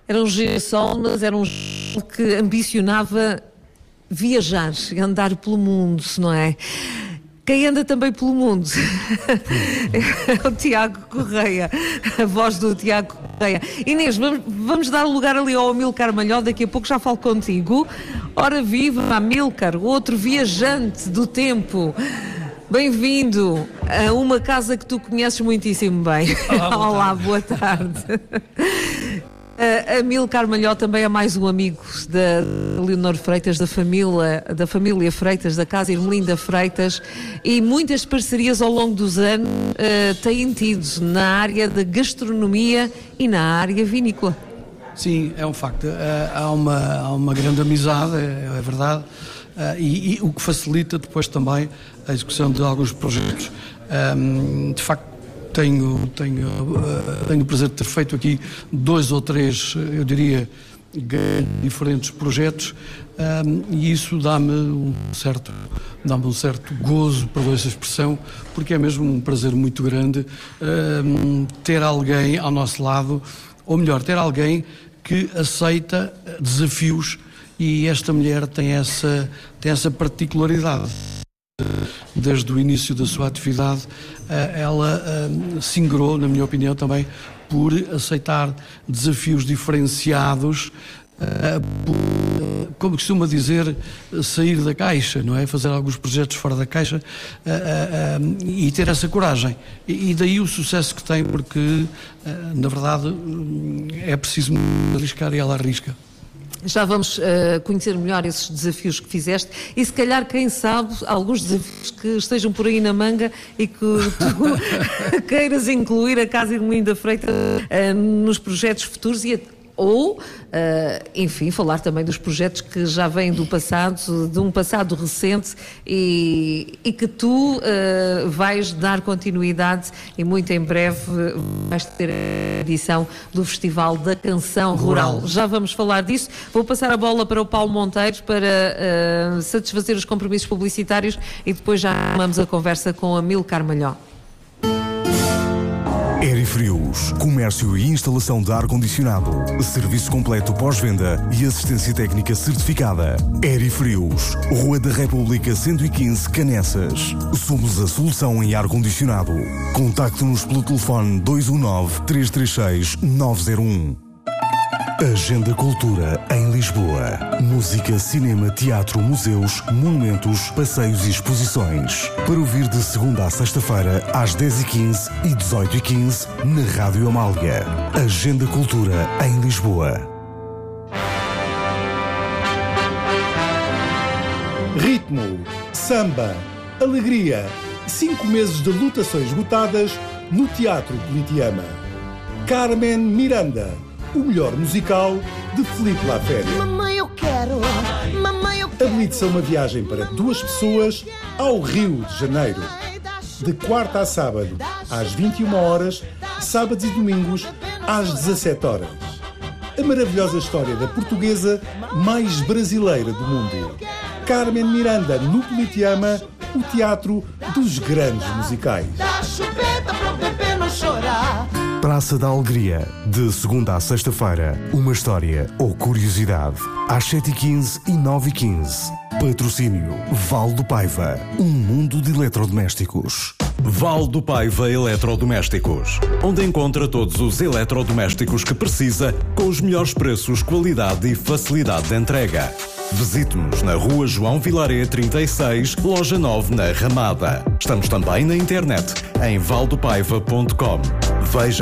Era um girassol, mas era um girassol que ambicionava viajar, andar pelo mundo, não é? Quem anda também pelo mundo é o Tiago Correia, a voz do Tiago Correia. Inês, vamos dar lugar ali ao Amílcar Malhó, daqui a pouco já falo contigo. Ora viva, Amílcar, outro viajante do tempo. Bem-vindo a uma casa que tu conheces muitíssimo bem. Olá, boa tarde. Amílcar Malhó também é mais um amigo da Leonor Freitas, da família Freitas, da Casa Irmelinda Freitas, e muitas parcerias ao longo dos anos têm tido na área da gastronomia e na área vinícola. Sim, é um facto. Há uma grande amizade, é verdade, e o que facilita depois também a execução de alguns projetos. De facto, tenho o prazer de ter feito aqui 2 ou 3, eu diria, diferentes projetos, e isso dá-me um certo gozo, por essa expressão, porque é mesmo um prazer muito grande ter alguém ao nosso lado, ou melhor, ter alguém que aceita desafios, e esta mulher tem essa particularidade. Desde o início da sua atividade, ela se ingrou, na minha opinião, também por aceitar desafios diferenciados, como costuma dizer, sair da caixa, não é? Fazer alguns projetos fora da caixa, e ter essa coragem. E daí o sucesso que tem, porque, na verdade, é preciso arriscar, e ela arrisca. Já vamos conhecer melhor esses desafios que fizeste e, se calhar, quem sabe, alguns desafios que estejam por aí na manga e que tu queiras incluir a Casa Irmelinda Freitas nos projetos futuros ou, enfim, falar também dos projetos que já vêm do passado, de um passado recente, e que tu vais dar continuidade, e muito em breve vais ter a edição do Festival da Canção Rural. Já vamos falar disso. Vou passar a bola para o Paulo Monteiro para satisfazer os compromissos publicitários, e depois já tomamos a conversa com a Amílcar Malhó. Aerifrios, comércio e instalação de ar-condicionado, serviço completo pós-venda e assistência técnica certificada. Aerifrios, Rua da República 115, Canessas. Somos a solução em ar-condicionado. Contacte-nos pelo telefone 219-336-901. Agenda Cultura em Lisboa. Música, cinema, teatro, museus, monumentos, passeios e exposições. Para ouvir de segunda a sexta-feira, às 10h15 e 18h15, na Rádio Amália. Agenda Cultura em Lisboa. Ritmo, samba, alegria. 5 meses de lutações esgotadas no Teatro Politeama. Carmen Miranda. O melhor musical de Filipe Laférié. Mamãe, eu quero. Mamãe, eu quero. Habilite-se a uma viagem para 2 pessoas ao Rio de Janeiro. De quarta a sábado, às 21h, sábados e domingos, às 17h. A maravilhosa história da portuguesa mais brasileira do mundo. Carmen Miranda, no Politeama, o teatro dos grandes musicais. Dá chupeta para o bebê não chorar. Praça da Alegria, de segunda a sexta-feira, uma história ou curiosidade, às 7h15 e 9h15. Patrocínio Val do Paiva, um mundo de eletrodomésticos. Val do Paiva Eletrodomésticos, onde encontra todos os eletrodomésticos que precisa, com os melhores preços, qualidade e facilidade de entrega. Visite-nos na Rua João Vilaré 36, Loja 9, na Ramada. Estamos também na internet, em valdopaiva.com. Veja